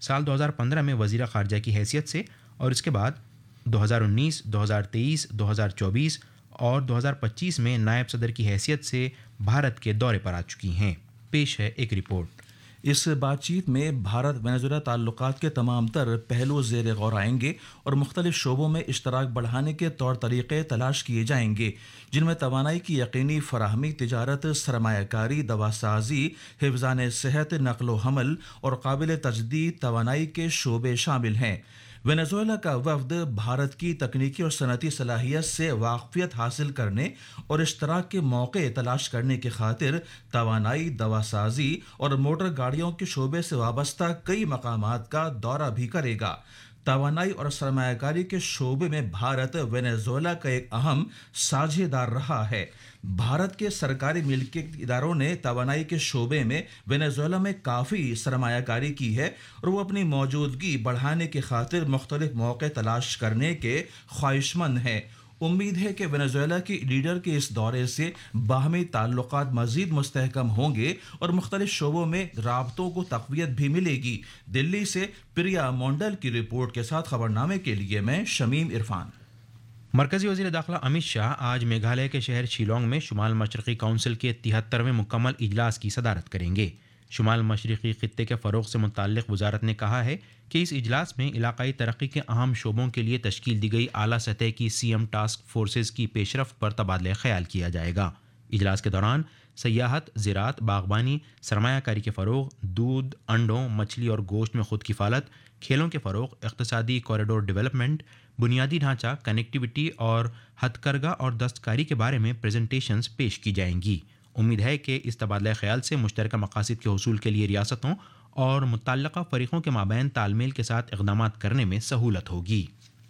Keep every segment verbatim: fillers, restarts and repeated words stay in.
साल दो हज़ार पंद्रह में वज़ीर ख़ारजा की हैसियत से और इसके बाद दो हज़ार उन्नीस, दो हज़ार तेईस, दो हज़ार चौबीस और दो हज़ार पच्चीस में नायब सदर की हैसियत से भारत के दौरे पर आ चुकी हैं। पेश है एक रिपोर्ट। इस बातचीत में भारत वेनेजुएला ताल्लुकात के तमाम तर पहलू ज़ेर गौर आएंगे और मुख्तलिफ शोबों में इश्तराक बढ़ाने के तौर तरीक़े तलाश किए जाएंगे, जिनमें तवानाई की यकीनी फराहमी, तिजारत, सरमायाकारी, दवासाजी, हिफ़्ज़ान सेहत, नक़्ल व हमल और काबिल तजदीद तवानाई के शोबे शामिल हैं। वेनेजुएला का वफ़द भारत की तकनीकी और सनती सलाहियत से वाक़फियत हासिल करने और इश्तराक के मौके तलाश करने की खातिर तवानाई, दवासाजी और मोटर गाड़ियों के शोबे से वाबस्ता कई मकामात का दौरा भी करेगा। तवानाई और सरमायाकारी के शोबे में भारत वेनेजुएला का एक अहम साझेदार रहा है। भारत के सरकारी मिल्कियत इदारों ने तवानाई के शोबे में वेनेजुएला में काफ़ी सरमायाकारी की है और वो अपनी मौजूदगी बढ़ाने की खातिर मुख्तलिफ मौके तलाश करने के ख्वाहिशमंद हैं। उम्मीद है कि वेनेजुएला की लीडर के इस दौरे से बाहमी ताल्लुकात मज़ीद मुस्तहकम होंगे और मुख्तलिफ शोबों में राबतों को तक़वियत भी मिलेगी। दिल्ली से प्रिया मोंडल की रिपोर्ट के साथ खबरनामे के लिए मैं शमीम इरफान। मरकज़ी वज़ीर दाखिला अमित शाह आज मेघालय के शहर शिलोंग में शुमाल मशरक़ी काउंसिल के तिहत्तरवें मुकम्मल इजलास की सदारत करेंगे। शुमाल मशरक़ी ख़ित्ते के फ़रोग़ से मुताल्लिक़ वज़ारत ने कहा है कि इस इजलास में इलाक़ाई तरक्की के अहम शोबों के लिए तश्कील दी गई आला सतह की सी एम टास्क फोर्सेज़ की पेशरफ़्त पर तबादला ख़याल किया जाएगा। इजलास के दौरान सयाहत, ज़राअत, बागबानी, सरमायाकारी के फ़रोग़, दूध, अंडों, मछली और गोश्त में ख़ुद किफ़ालत, खेलों के फ़रोग़, इक़्तिसादी कॉरिडोर डेवलपमेंट, बुनियादी ढांचा, कनेक्टिविटी और हथकरघा और दस्तकारी के बारे में प्रेजेंटेशंस पेश की जाएंगी। उम्मीद है कि इस तबादला ख़याल से मुश्तरका मक़ासिद के हुसूल के लिए रियासतों और मुतल्लक़ा फ़रीक़ों के माबैन तालमेल के साथ इक़दामात करने में सहूलत होगी।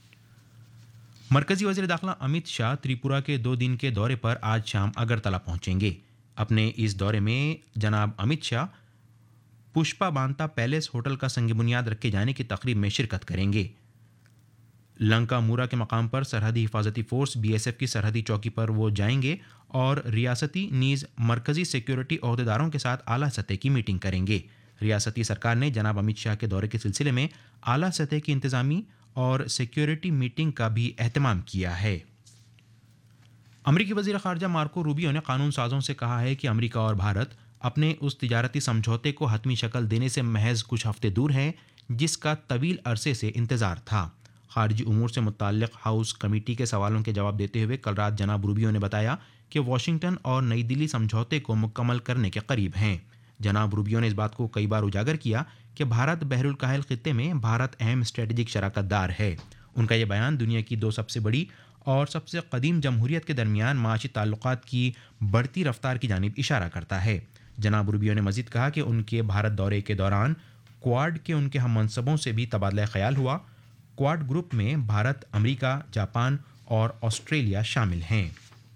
मरकज़ी वज़ीर दाखिला अमित शाह त्रिपुरा के दो दिन के दौरे पर आज शाम अगरतला पहुँचेंगे। अपने इस दौरे में जनाब अमित शाह पुष्पा बांता पैलेस होटल का संग बुनियाद रखे जाने की तकरीब में शिरकत करेंगे। लंका मूरा के मकाम पर सरहदी हिफाजती फ़ोर्स बी एस एफ की सरहदी चौकी पर वो जाएंगे और रियासती नीज़ मरकज़ी सिक्योरिटी अहदेदारों के साथ आला सतह की मीटिंग करेंगे। रियासती सरकार ने जनाब अमित शाह के दौरे के सिलसिले में आला सतह की इंतज़ामी और सिक्योरिटी मीटिंग का भी एहतमाम किया है। अमरीकी वज़ीर ख़ारजा मार्को रूबियो ने कानून साज़ों से कहा है कि अमरीका और भारत अपने उस तिजारती समझौते को हतमी शक्ल देने से महज कुछ हफ्ते दूर हैं जिसका तवील अरसे से इंतज़ार था। खारजी उमूर से मुताल्लिक़ हाउस कमेटी के सवालों के जवाब देते हुए कल रात जनाब रूबियो ने बताया कि वाशिंगटन और नई दिल्ली समझौते को मुकम्मल करने के करीब हैं। जनाब रूबियो ने इस बात को कई बार उजागर किया कि भारत बहरुल काहिल खित्ते में भारत अहम स्ट्रेटजिक शराकतदार है। उनका यह बयान दुनिया की दो सबसे बड़ी और सबसे कदीम जमहूरियत के दरमियान माशी ताल्लुकात की बढ़ती रफ्तार की जानिब इशारा करता है। जनाब रूबियो ने मज़ीद कहा कि उनके भारत दौरे के दौरान क्वाड के उनके हम मनसबों से भी तबादला ख्याल हुआ। क्वाड ग्रुप में भारत, अमेरिका, जापान और ऑस्ट्रेलिया शामिल हैं।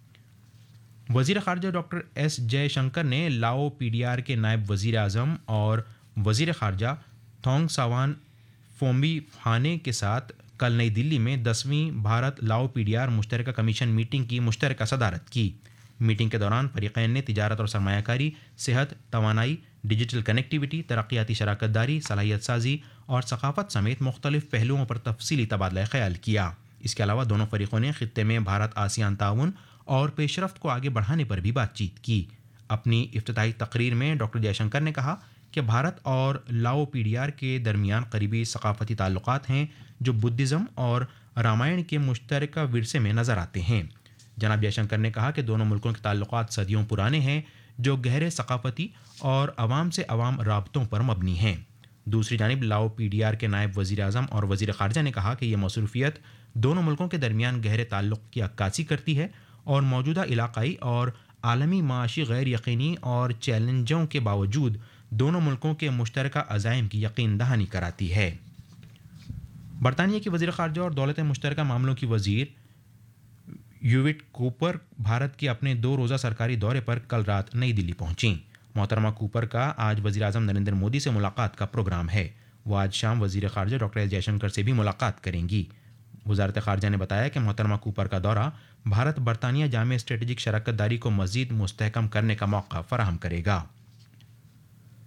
वज़ीर ख़ारजा डॉक्टर एस जयशंकर ने लाओ पी डी आर के नायब वज़ीर आज़म और वज़ीर ख़ारजा थोंग सावान फोम्बी फाने के साथ कल नई दिल्ली में दसवीं भारत लाओ P D R मुश्तरका commission meeting की मुश्तरका सदारत की। मीटिंग के दौरान फ़रीक़ैन ने तिजारत और सरमायाकारी, सेहत, तवानाई, डिजिटल कनेक्टिविटी, तरक्याती शराकतदारी, सलाहियत साजी और सकाफ़त समेत मुख्तलिफ़ पहलुओं पर तफसीली तबादला ख़याल किया। इसके अलावा दोनों फ़रीक़ों ने ख़ित्ते में भारत आसियान ताउन और पेशरफ्त को आगे बढ़ाने पर भी बातचीत की। अपनी इफ्तिताही तकरीर में डॉक्टर जयशंकर ने कहा कि भारत और लाओ पी डी आर के दरमियान करीबी सकाफ़ती ताल्लुकात हैं जो बुद्धिज़्म और रामायण के मुश्तरका विरसे में नज़र आते हैं। जनाब जयशंकर ने कहा कि दोनों मुल्कों के ताल्लुकात सदियों पुराने हैं जो गहरे सकाफ़ती और अवाम से अवाम राबतों पर मबनी हैं। दूसरी जानिब लाओ पी डी आर के नायब वज़ीर आज़म और वज़ीर ख़ारजा ने कहा कि यह मसरूफ़ियत दोनों मुल्कों के दरमियान गहरे ताल्लुक़ की अक्कासी करती है और मौजूदा इलाक़ाई और आलमी माशी गैर यकीनी और चैलेंजों के बावजूद दोनों मुल्कों के मुश्तरका अज़ाइम की यकीन दहानी कराती है। बरतानिया की वज़ीर ख़ारजा और दौलत मुश्तरका मामलों की वज़ीर यूविट कूपर भारत के अपने दो रोज़ा सरकारी दौरे पर कल रात नई दिल्ली पहुंची। मोहतरमा कूपर का आज वज़ीर आज़म नरेंद्र मोदी से मुलाकात का प्रोग्राम है। वो आज शाम वज़ीर ख़ारजा डॉक्टर एस जयशंकर से भी मुलाकात करेंगी। वज़ारत ख़ारजा ने बताया कि मोहतरमा कूपर का दौरा भारत बरतानिया जामे स्ट्रेटजिक शराकतदारी को मज़ीद मुस्तहकम करने का मौका फ़राहम करेगा।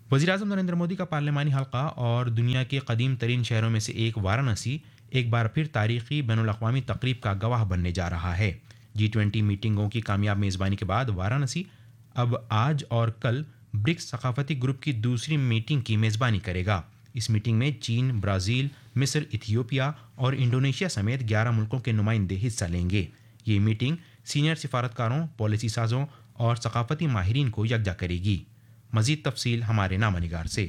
वज़ीर-ए-आज़म नरेंद्र मोदी का पार्लिमानी हल्का और दुनिया के कदीम तरीन शहरों में से एक वाराणसी एक बार फिर तारीखी बैनुल-अक़वामी तक़रीब का गवाह बनने जा रहा है। जी ट्वेंटी मीटिंगों की कामयाब मेज़बानी के बाद वाराणसी अब आज और कल ब्रिक्स सकाफती ग्रुप की दूसरी मीटिंग की मेज़बानी करेगा। इस मीटिंग में चीन, ब्राज़ील, मिस्र, इथियोपिया और इंडोनेशिया समेत ग्यारह मुल्कों के नुमाइंदे हिस्सा लेंगे। ये मीटिंग सीनियर सिफारतकारों, पॉलिसी साजों और सकाफती माहिरीन को यकजा करेगी। मज़ीद तफसील हमारे नामानिगार से।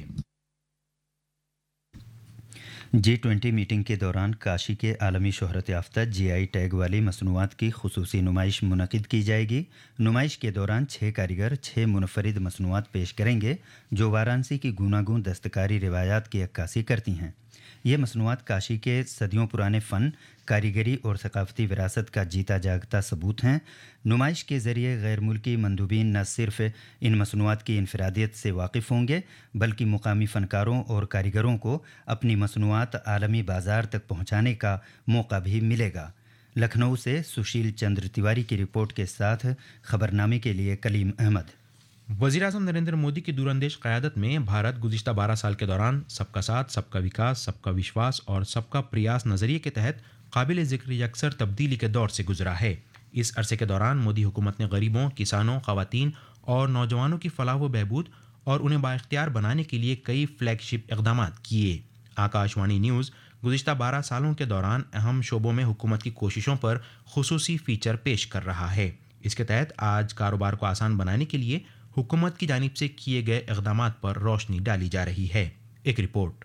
जी ट्वेंटी मीटिंग के दौरान काशी के आलमी शोहरत याफ्ता जी आई टैग वाली मसनूआत की खुसूसी नुमाइश मुनक़िद की जाएगी। नुमाइश के दौरान छः कारीगर छः मुनफरिद मसनूआत पेश करेंगे जो वाराणसी की गूनागून दस्तकारी रिवायात की अक्कासी करती हैं। ये मसनूआत काशी के सदियों पुराने फ़न, कारीगरी और सकाफती विरासत का जीता जागता सबूत हैं। नुमाइश के ज़रिए गैर मुल्की मंदूबीन न सिर्फ इन मसनूआत की इनफरादियत से वाकिफ़ होंगे बल्कि मुकामी फ़नकारों और कारीगरों को अपनी मसनूआत आलमी बाज़ार तक पहुँचाने का मौका भी मिलेगा। लखनऊ से सुशील चंद्र तिवारी की रिपोर्ट के साथ खबरनामे के लिए कलीम अहमद। वज़ीर-ए-आज़म नरेंद्र मोदी की दूरअंदेश क़यादत में भारत गुज़िश्ता बारह साल के दौरान सबका साथ, सबका विकास, सबका विश्वास और सबका प्रयास नज़रिए के तहत काबिल ज़िक्र यकसर तब्दीली के दौर से गुजरा है। इस अरसे के दौरान मोदी हुकूमत ने गरीबों, किसानों, ख़वातीन और नौजवानों की फलाह व बहबूद और उन्हें बाइख्तियार बनाने के लिए कई फ्लैगशिप इक़दामात किए। आकाशवाणी न्यूज़ गुज़िश्ता बारह सालों के दौरान अहम शोबों में हुकूमत की कोशिशों पर खुसूसी फ़ीचर पेश कर रहा है। इसके तहत आज कारोबार को आसान बनाने के लिए हुकूमत की जानिब से किए गए इक़दामात पर रोशनी डाली जा रही है। एक रिपोर्ट।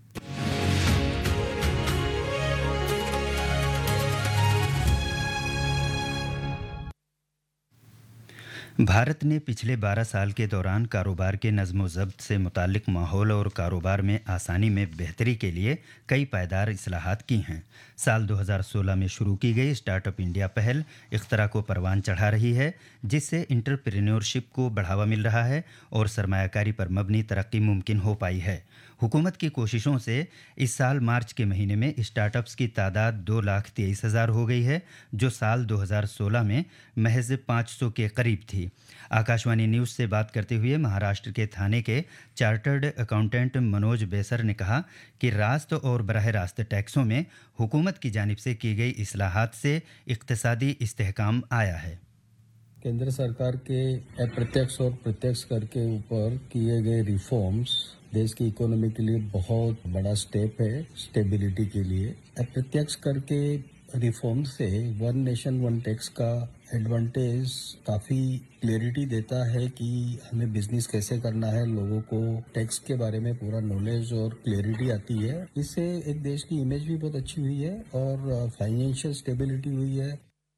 भारत ने पिछले बारह साल के दौरान कारोबार के नज़्म व ज़ब्त से मुताल्लिक माहौल और कारोबार में आसानी में बेहतरी के लिए कई पायदार इस्लाहात की हैं। साल दो हज़ार सोलह में शुरू की गई स्टार्टअप इंडिया पहल इख्तरा को परवान चढ़ा रही है, जिससे इंटरप्रेन्योरशिप को बढ़ावा मिल रहा है और सरमायाकारी पर मबनी तरक्की मुमकिन हो पाई है। हुकूमत की कोशिशों से इस साल मार्च के महीने में स्टार्टअप्स की तादाद दो लाख तेईस हज़ार हो गई है, जो साल दो हज़ार सोलह में महज पाँच सौ के करीब थी। आकाशवाणी न्यूज़ से बात करते हुए महाराष्ट्र के थाने के चार्टर्ड अकाउंटेंट मनोज बेसर ने कहा कि रास्त और बराह रास्त टैक्सों में हुकूमत की जानिब से की गई इस्लाहात से इक़्तिसादी इस्तेहकाम आया है। केंद्र सरकार के अप्रत्यक्ष और प्रत्यक्ष कर के ऊपर किए गए रिफॉर्म्स देश की इकोनॉमी के लिए बहुत बड़ा स्टेप है, स्टेबिलिटी के लिए। अप्रत्यक्ष कर के रिफॉर्म से वन नेशन वन टैक्स का एडवांटेज काफ़ी क्लियरिटी देता है कि हमें बिजनेस कैसे करना है, लोगों को टैक्स के बारे में पूरा नॉलेज और क्लियरिटी आती है। इससे एक देश की इमेज भी बहुत अच्छी हुई है और फाइनेंशियल स्टेबिलिटी हुई है।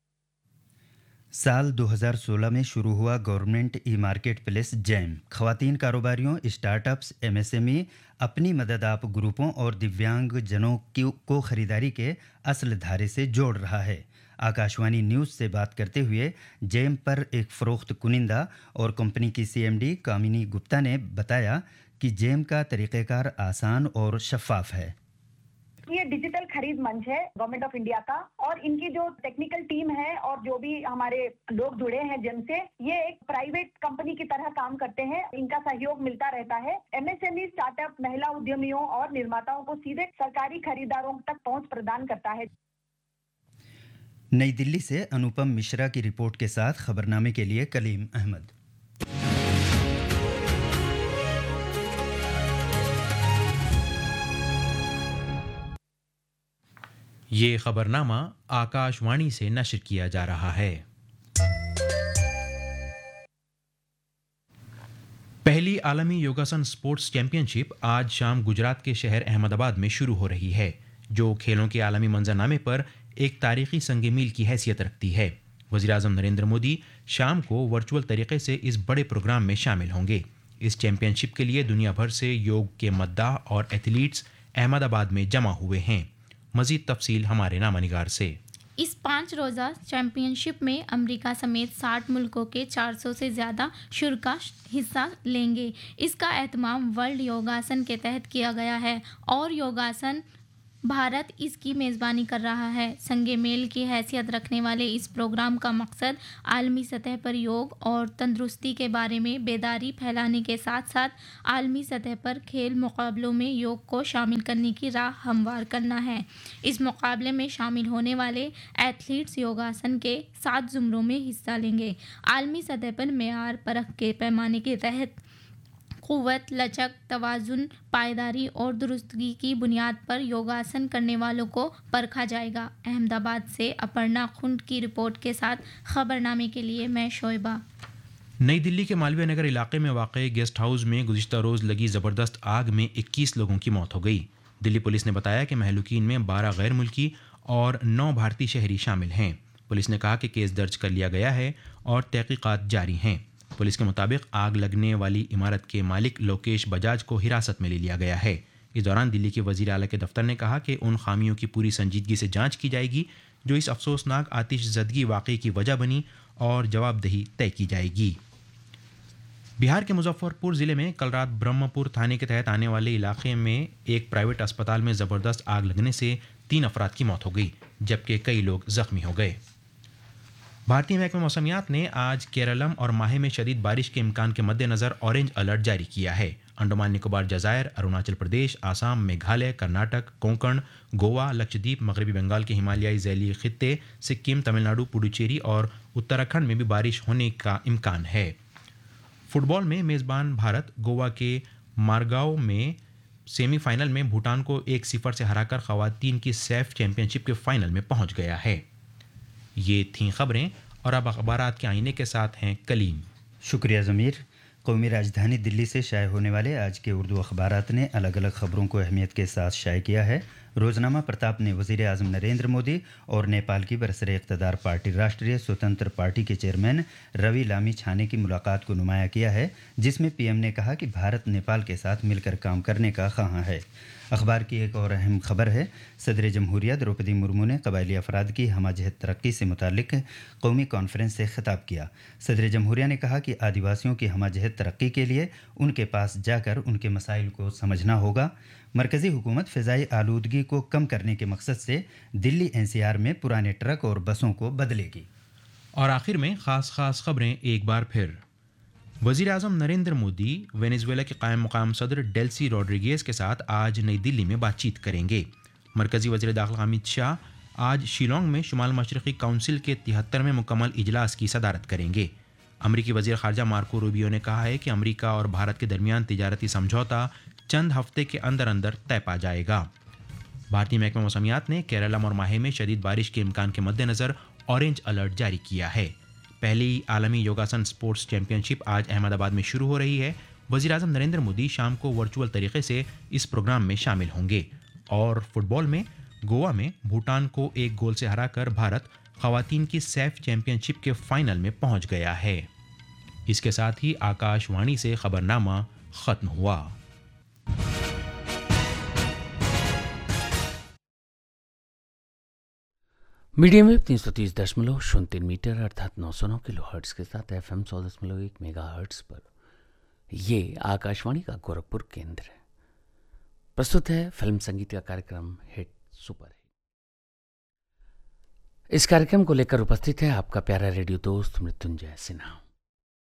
साल दो हज़ार सोलह में शुरू हुआ government e market place jam खवातीन कारोबारियों, स्टार्टअप्स, एमएसएमई, अपनी मदद आप ग्रुपों और दिव्यांग जनों को खरीदारी के असल धारे से जोड़ रहा है। आकाशवाणी न्यूज़ से बात करते हुए जैम पर एक फ़रोख्त कुनिंदा और कंपनी की सीएमडी कामिनी गुप्ता ने बताया कि जैम का तरीक़ेकार आसान और शफाफ है। ये डिजिटल खरीद मंच है गवर्नमेंट ऑफ इंडिया का, और इनकी जो टेक्निकल टीम है और जो भी हमारे लोग जुड़े हैं जिनसे, ये एक प्राइवेट कंपनी की तरह काम करते हैं। इनका सहयोग मिलता रहता है। एमएसएमई, स्टार्टअप, महिला उद्यमियों और निर्माताओं को सीधे सरकारी खरीदारों तक पहुंच प्रदान करता है। नई दिल्ली से अनुपम मिश्रा की रिपोर्ट के साथ खबरनामे के लिए कलीम अहमद। ये खबरनामा आकाशवाणी से नश्र किया जा रहा है। पहली आलमी योगासन स्पोर्ट्स चैंपियनशिप आज शाम गुजरात के शहर अहमदाबाद में शुरू हो रही है, जो खेलों के आलमी मंजरनामे पर एक तारीखी संग मील की हैसियत रखती है। वज़ीर-ए-आज़म नरेंद्र मोदी शाम को वर्चुअल तरीके से इस बड़े प्रोग्राम में शामिल होंगे। इस चैंपियनशिप के लिए दुनिया भर से योग के मद्दाह और एथलीट्स अहमदाबाद में जमा हुए हैं। मज़ीद तफसील हमारे नामानिगार से। इस पाँच रोज़ा चैंपियनशिप में अमेरिका समेत साठ मुल्कों के चार सौ से ज़्यादा शुरा हिस्सा लेंगे। इसका एहतमाम वर्ल्ड योगासन के तहत किया गया है और योगासन भारत इसकी मेज़बानी कर रहा है। संग मेल की हैसियत रखने वाले इस प्रोग्राम का मकसद आलमी सतह पर योग और तंदुरुस्ती के बारे में बेदारी फैलाने के साथ साथ आलमी सतह पर खेल मुकाबलों में योग को शामिल करने की राह हमवार करना है। इस मुकाबले में शामिल होने वाले एथलीट्स योगासन के सात जुमरों में हिस्सा लेंगे। आलमी सतह पर मेयार परख के पैमाने के तहत क़ुव्वत, लचक, तवाज़ुन, पायदारी और दुरुस्तगी की बुनियाद पर योगासन करने वालों को परखा जाएगा। अहमदाबाद से अपर्णा खुंड की रिपोर्ट के साथ खबरनामे के लिए मैं शोएबा। नई दिल्ली के मालवीय नगर इलाके में वाक़ गेस्ट हाउस में गुज़िश्ता रोज़ लगी ज़बरदस्त आग में इक्कीस लोगों की मौत हो गई। दिल्ली पुलिस ने बताया कि महलूकीन में बारह गैर मुल्की और नौ भारतीय शहरी शामिल हैं। पुलिस ने कहा कि केस दर्ज कर लिया गया है और तहक़ीक़ात जारी हैं। पुलिस के मुताबिक आग लगने वाली इमारत के मालिक लोकेश बजाज को हिरासत में ले लिया गया है। इस दौरान दिल्ली के वज़ीर आला के दफ्तर ने कहा कि उन खामियों की पूरी संजीदगी से जांच की जाएगी जो इस अफसोसनाक आतिशज़दगी वाक़े की वजह बनी और जवाबदेही तय की जाएगी। बिहार के मुजफ्फरपुर ज़िले में कल रात ब्रह्मपुर थाने के तहत आने वाले इलाके में एक प्राइवेट अस्पताल में ज़बरदस्त आग लगने से तीन अफराद की मौत हो गई जबकि कई लोग ज़ख्मी हो गए। भारतीय महकमे मौसमियात ने आज केरलम और माहे में शदीद बारिश के इम्कान के मद्देनज़र ऑरेंज अलर्ट जारी किया है। अंडमान निकोबार जज़ायर, अरुणाचल प्रदेश, आसाम, मेघालय, कर्नाटक, कोंकण, गोवा, लक्षद्वीप, मगरबी बंगाल के हिमालयाई ज़ैली खित्ते, सिक्किम, तमिलनाडु, पुडुचेरी और उत्तराखंड में भी बारिश होने का इम्कान है। फुटबॉल में मेज़बान भारत गोवा के मारगांव में सेमीफाइनल में भूटान को एक सिफर से हराकर ख़वातीन की सैफ चैंपियनशिप के फाइनल में पहुंच गया है। ये थीं खबरें और अब अखबारात के आईने के साथ हैं कलीम। शुक्रिया ज़मीर। कौमी राजधानी दिल्ली से शाये होने वाले आज के उर्दू अखबारात ने अलग अलग खबरों को अहमियत के साथ शाये किया है। रोज़नामा प्रताप ने वज़ीर आज़म नरेंद्र मोदी और नेपाल की बरसरे इक़्तिदार पार्टी राष्ट्रीय स्वतंत्र पार्टी के चेयरमैन रवि लामी छाने की मुलाकात को नुमाया किया है, जिसमें पीएम ने कहा कि भारत नेपाल के साथ मिलकर काम करने का ख़्वाह है। अखबार की एक और अहम खबर है, सदर जमहूरिया द्रौपदी मुर्मू ने कबायली अफराद की हमाजहत तरक्की से मुतालिक कौमी कॉन्फ्रेंस से खिताब किया। सदर जमहूरिया ने कहा कि आदिवासियों की हमाजहत तरक्की के लिए उनके पास जाकर उनके मसाइल को समझना होगा। मरकज़ी हुकूमत फ़िज़ाई आलूदगी को कम करने के मकसद से दिल्ली एनसीआर में पुराने ट्रक और बसों को बदलेगी। और आखिर में ख़ास ख़ास खबरें एक बार फिर। वज़ीर आज़म नरेंद्र मोदी वेनेजुएला के कायम मुकाम सदर डेल्सी रॉड्रिगेज़ के साथ आज नई दिल्ली में बातचीत करेंगे। मरकज़ी वज़ीर दाखिला अमित शाह आज शिलोंग में शुमाल मशरक़ी काउंसिल के तिहत्तरवें मुकम्मल इजलास की सदारत करेंगे। अमरीकी वज़ीर ख़ारजा मार्को रूबियो ने कहा है कि अमरीका और भारत के दरमियान तिजारती समझौता चंद हफ्ते के अंदर अंदर तय पा जाएगा। भारतीय महकमा मौसमियात ने केरलम और माहे में शदीद बारिश के इम्कान के मद्देनज़र ऑरेंज अलर्ट जारी किया है। पहली आलमी योगासन स्पोर्ट्स चैंपियनशिप आज अहमदाबाद में शुरू हो रही है। वज़ीर आज़म नरेंद्र मोदी शाम को वर्चुअल तरीके से इस प्रोग्राम में शामिल होंगे। और फुटबॉल में गोवा में भूटान को एक गोल से हराकर भारत ख़वातीन की सैफ चैंपियनशिप के फाइनल में पहुंच गया है। इसके साथ ही आकाशवाणी से खबरनामा ख़त्म हुआ। मीडियम वेव तीन सौ तीस दशमलव शून्य तीन मीटर अर्थात नौ सौ नौ किलो हर्ट्स के साथ एफ एम सौ दशमलव एक मेगा हर्ट्स पर ये आकाशवाणी का गोरखपुर केंद्र है। प्रस्तुत है फिल्म संगीत का कार्यक्रम हिट सुपर हिट। इस कार्यक्रम को लेकर उपस्थित है आपका प्यारा रेडियो दोस्त मृत्युंजय सिन्हा।